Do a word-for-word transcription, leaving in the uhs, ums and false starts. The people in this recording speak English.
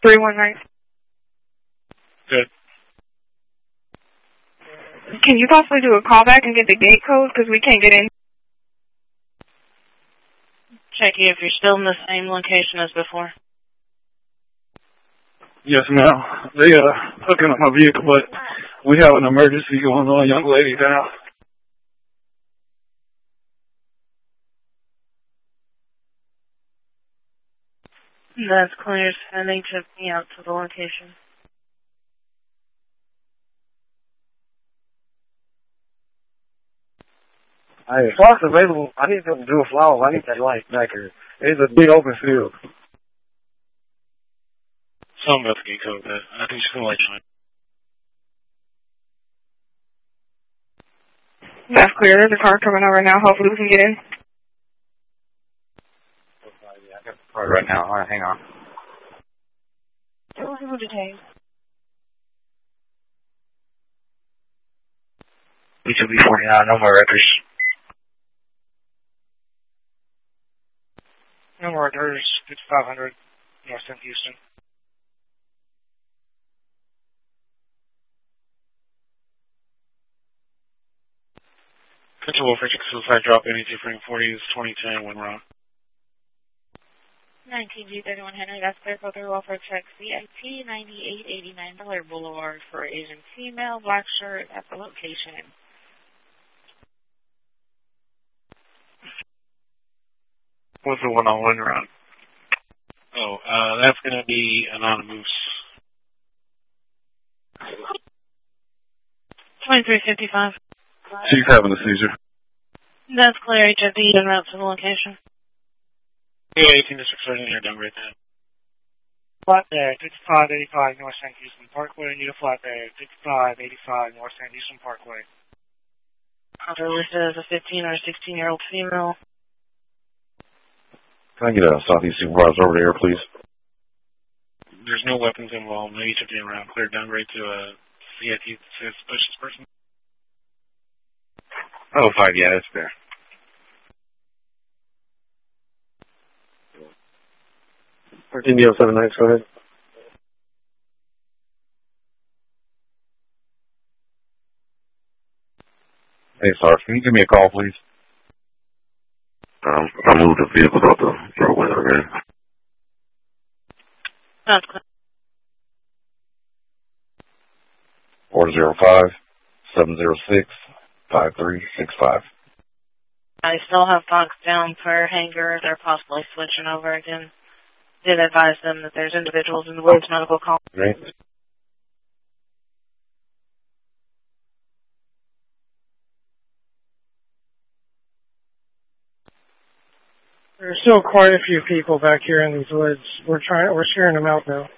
three one nine. Good. Can you possibly do a callback and get the gate code because we can't get in? Checking if you're still in the same location as before. Yes, ma'am. They uh hooking up my vehicle, but we have an emergency going on. Young lady down. That's clear. Sending me out to the location. Hey, Fox available. I need to do a follow. I need that light back here. It's a big open field. Something about the gate code, but I think she's gonna let you in. That's clear. There's a car coming over now. Hopefully we can get in. Yeah, I got the car right now. All right, hang on. Who detained? B two B forty-nine, no more records. No more orders, fifty-five hundred, North End Houston. Central Wolf Richard Suicide Drop eighty-two Frank forty is twenty ten when we're on. nineteen G thirty-one Henry, that's clear for through welfare check C I T ninety-eight eighty-nine Bel Air Boulevard for Asian female, black shirt at the location. What's the one on one round? Oh, uh, that's gonna be Anonymous. twenty-three fifty-five. She's having a seizure. That's clear. H F D en route to the location. Yeah, eighteen district surgeon here, done right there. Flatbed, fifty-five eighty-five North Saint Houston Parkway. Need a flatbed, fifty-five eighty-five North Saint Houston Parkway. They're listed as a fifteen or sixteen-year-old female. Can I get a Southeast supervisor over there, please? There's no weapons involved. No H F D around. Clear down right to a C I T suspicious person. Oh, five, yeah, that's fair. thirteen D oh seven nine, go ahead. Hey, Sarge, can you give me a call, please? Um, I moved the vehicle off the roadway already. That's clear. four zero five, seven zero six, five three six five. I still have Fox down per hangar. They're possibly switching over again. Did advise them that there's individuals in the Woods Medical Call. Great. There's still quite a few people back here in these woods. We're trying. We're sharing them out now.